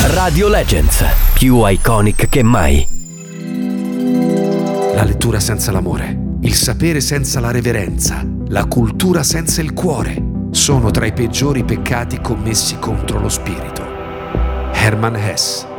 Radio Legends, più iconic che mai. La lettura senza l'amore, il sapere senza la reverenza, la cultura senza il cuore sono tra i peggiori peccati commessi contro lo spirito. Hermann Hesse.